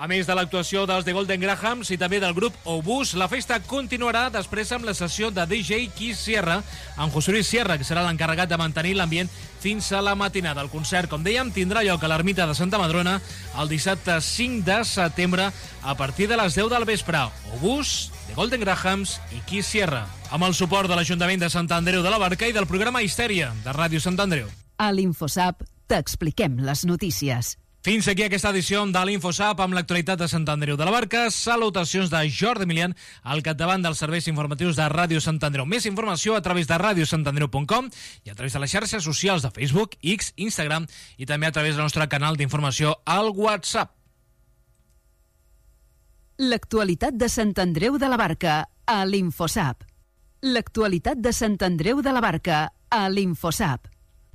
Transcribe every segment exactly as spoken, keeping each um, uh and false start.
A més de l'actuació dels The Golden Grahams i també del grup Obús, la festa continuarà després amb la sessió de D J Keith Sierra, amb José Luis Sierra, que serà l'encarregat de mantenir l'ambient fins a la matinada. El concert, com dèiem, tindrà lloc a l'Ermita de Santa Madrona el dissabte cinc de setembre a partir de les deu del vespre. Obús, The Golden Grahams i Keith Sierra, amb el suport de l'Ajuntament de Sant Andreu de la Barca i del programa Histèria de Ràdio Sant Andreu. A l'Infosap t'expliquem les notícies. Fins aquí aquesta edició de l'Infosap amb l'actualitat de Sant Andreu de la Barca. Salutacions de Jordi Milian al capdavant dels serveis informatius de Ràdio Sant Andreu. Més informació a través de radio sant andreu punt com i a través de les xarxes socials de Facebook, X, Instagram i també a través del nostre canal d'informació al WhatsApp. L'actualitat de Sant Andreu de la Barca a l'Infosap. L'actualitat de Sant Andreu de la Barca a l'Infosap.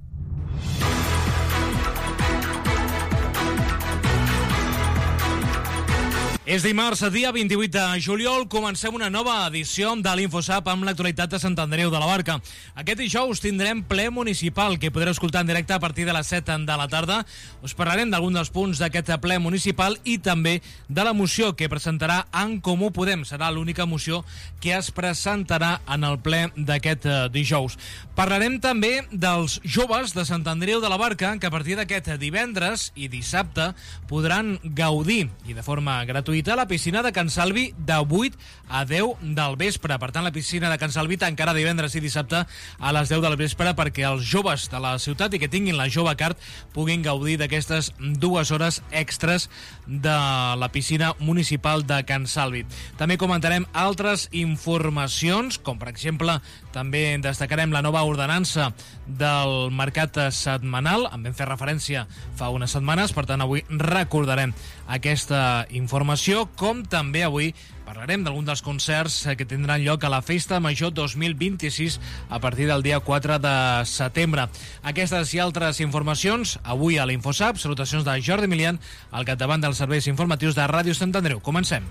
És dimarts, dia vint-i-vuit de juliol, comencem una nova edició de l'Infosap amb l'actualitat de Sant Andreu de la Barca. Aquest dijous tindrem ple municipal, que podreu escoltar en directe a partir de les set de la tarda. Us parlarem d'algun dels punts d'aquest ple municipal i també de la moció que presentarà En Comú Podem. Serà l'única moció que es presentarà en el ple d'aquest dijous. Parlarem també dels joves de Sant Andreu de la Barca, que a partir d'aquest divendres i dissabte podran gaudir, i de forma gratuïta, a la piscina de Can Salvi de vuit a deu del vespre. Per tant, la piscina de Can Salvi tancarà divendres i dissabte a les deu del vespre perquè els joves de la ciutat i que tinguin la Jove Card puguin gaudir d'aquestes dues hores extres de la piscina municipal de Can Salvi. També comentarem altres informacions, com per exemple també destacarem la nova ordenança del mercat setmanal. En vam fer referència fa unes setmanes, per tant avui recordarem aquesta informació, com també avui parlarem d'algun dels concerts que tindran lloc a la Festa Major dos mil vint-i-sis a partir del dia quatre de setembre. Aquestes i altres informacions avui a l'Infosap. Salutacions de Jordi Milian al capdavant dels serveis informatius de Ràdio Sant Andreu. Comencem.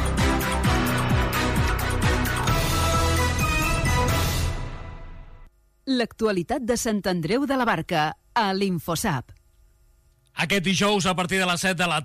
L'actualitat de Sant Andreu de la Barca a l'Infosap. Aquest dijous a partir de les set de la